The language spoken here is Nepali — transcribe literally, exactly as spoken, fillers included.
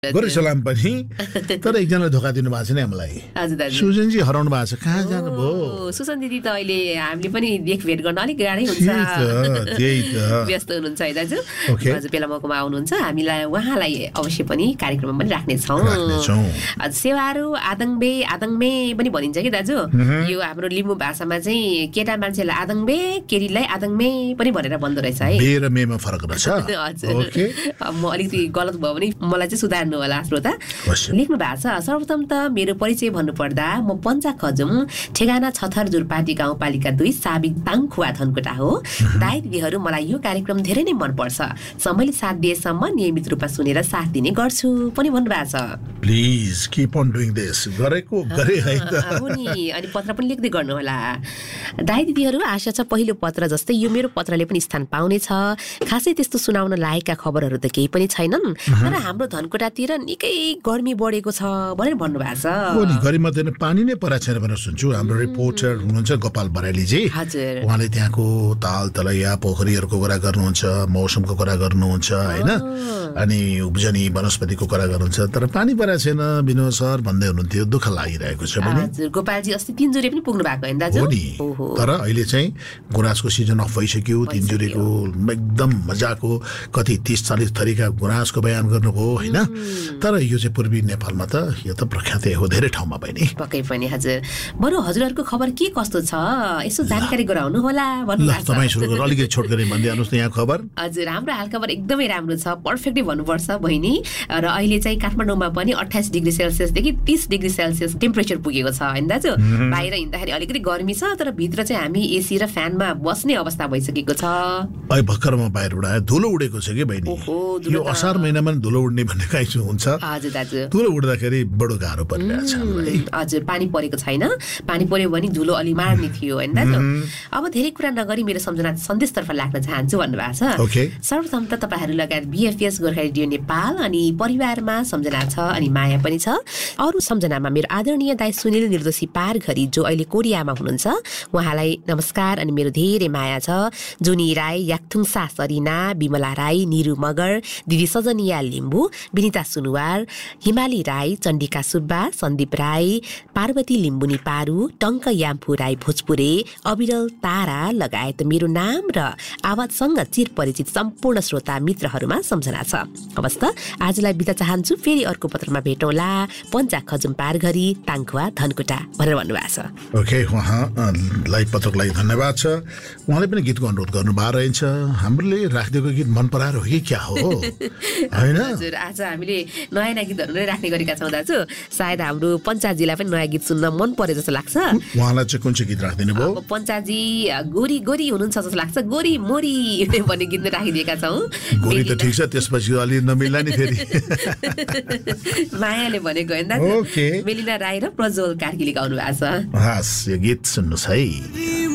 गरे सलाम पनि तर एकजनाले धोका दिनु भएको छ नि हामीलाई। हजुर दाजु। सुजनजी हराउनु भएको छ, कहाँ जानुभयो? सुसन दिदी त अहिले हामीले पनि देखभेट गर्न अलिक गाह्रै हुन्छ, त्यही त व्यस्त हुनुहुन्छ है दाजु। ओके। हजुर बेला मौकामा आउनुहुन्छ, हामीलाई उहाँलाई अवश्य पनि कार्यक्रममा पनि राख्नेछौँ। हजुर सेवारो आदङबे आदङमे पनि भनिन्छ कि दाजु। यो हाम्रो लिम्बू भाषामा चाहिँ केटा मान्छेलाई आदङबे, केटीलाई आदङमे पनि भनेर भन्दो रहेछ है। बे र मेमा फरक रहेछ। हजुर। ओके। म अलिकति गलत भयो भने मलाई चाहिँ सुधार्नु होला श्रोता। लेख्नु भएको छ, सर्वप्रथम त मेरो परिचय भन्नुपर्दा म पञ्चा खजुम ठेगाना छथरजुर पाटी गाउँपालिका दुई साबिक ताङखुवा धनकुटा हो। दाइ दिदीहरू मलाई यो कार्यक्रम धेरै नै मनपर्छ, समयले साथ दिएसम्म नियमित रूपमा सुनेर साथ दिने गर्छु पनि भन्नुभएको छ। Please keep on doing this. गरेको गरे है त। हो नि, अनि पत्र पनि लेख्दै गर्नु होला। दाइ दिदीहरू आशा छ पहिलो पत्र जस्तै यो मेरो पत्रले पनि स्थान पाउनेछ। खासै त्यस्तो सुनाउन लायकका खबरहरू त केही पनि छैनन्, तर हाम्रो धनकुटातिर निकै गर्मी बढेको छ भनेर भन्नुभएको छ। हो नि, गर्मी मात्रै पानी नै परेको छैन भनेर सुन्छु। हाम्रो रिपोर्टर हुनुहुन्छ गोपाल बराइलीजी, हजुर, उहाँले त्यहाँको ताल तलैया पोखरीहरूको कुरा गर्नुहुन्छ, मौसमको कुरा गर्नुहुन्छ हैन, अनि उब्जनी वनस्पतिको कुरा गर्नुहुन्छ, तर पानी परेको छैन विनोद सर भन्दै हुनुहुन्थ्यो। दुःख लागिरहेको छ पनि। हजुर, गोपालजी अस्ति तिनजुरे पनि पुग्नु भएको हैन दाजु? हो नि, तर अहिले चाहिँ गुराँसको सिजन अफ भइसक्यो। तिनजुरेको एकदम मजाको कति तीस चालिस थरीका गुराँसको बयान गर्नुभयो हैन। तर यो चाहिँ पूर्वी नेपालमा त यो त प्रख्यातै हो धेरै ठाउँमा पनि। पक्कै पनि हजुर। बरु हजुरहरूको खबर के कस्तो छ यसो जानकारी गराउनु होला भन्नुभएको छ। तपाईँ सुरु गर्नु, अलिकति छोट गरी भनिदिनुहोस् न यहाँ खबर। हजुर, हाम्रो हालखबर एकदमै राम्रो छ, पर्फेक्टै भन्नुपर्छ बहिनी। र अहिले चाहिँ काठमाडौँमा पनि अट्ठाइस डिग्री सेल्सियसदेखि तीस डिग्री सेल्सियस टेम्परेचर पुगेको छ हैन दाजु। बाहिर हिँड्दाखेरि अलिकति गर्मी छ, तर भित्र चाहिँ हामी एसी र फ्यानमा बस्ने अवस्था भइसकेको छ। अहिले भर्खरमा बाहिर उडायो, धुलो उडेको छ कि बहिनी। यो असार महिनामा धुलो उड्ने भन्ने काहीँ हुन्छ। हजुर दाजु। धुलो उड्दाखेरि बडो गाह्रो परिरहेको छ हामीलाई। हजुर, पानी परेको छैन, पानी पर्यो भने धुलो अलि मार्ने थियो हैन दाजु। अब धेरै कुरा नगरी मेरो सम्झना सन्देशतर्फ लाग्न चाहन्छु भन्नुभएको छ। ओके। सर्वप्रथम त तपाईँहरू लगायत बिएफएस गोर्खा रेडियो नेपाल अनि परिवारमा सम्झना छ अनि माया पनि छ। अरू सम्झनामा मेरो आदरणीय दाइ सुनिल निर्दोषी पारघरी जो अहिले कोरियामा हुनुहुन्छ, उहाँलाई नमस्कार अनि मेरो धेरै माया छ। जुनी राई, याक्थुङसा सरिना, विमला राई, निरु मगर, दिदी सजनिया लिम्बू, विनिता सुनुवार, हिमाली राई, चण्डिका सुब्बा, सन्दीप राई, पार्वती लिम्बुनी पारू, टङ्क याम्फू राई भोजपुरे, अविरल तारा लगायत मेरो नाम र आवाजसँग चिर परिचित सम्पूर्ण श्रोता मित्रहरूमा सम्झना छ। हवस् त, आजलाई बिदा चाहन्छु, फेरि अर्को पत्रमा भेटौँला। पञ्चा खजुम पारघरी ताङखुवा धनकुटा भनेर भन्नुभएको छ। ओके, उहाँलाई पत्रको लागि धन्यवाद छ। उहाँले पनि गीतको अनुरोध गर्नुभएको रहेछ। हामीले राखिदिएको गीत मन पराएर हो कि क्या हो होइन? हजुर, आज हामीले नयाँ नयाँ गीतहरू नै राख्ने गरेका छौँ दाजु। सायद हाम्रो पञ्चाजीलाई पनि नयाँ गीत सुन्न मन परे जस्तो लाग्छ। उहाँलाई चाहिँ कुन चाहिँ गीत राखिदिनु भयो? पञ्चाजी गोरी गोरी हुनुहुन्छ जस्तो लाग्छ, गोरी मोरी भन्ने गीत नै राखिदिएका छौँ। गोरी त ठिक छ, त्यसपछि अलि नमिल्ला नि फेरि। मायाले भनेको होइन दाजु। मेलिना राई र प्रज्वल कार्कीले गाउनु भएको छ। हस्, यो गीत सुन्नुहोस् है।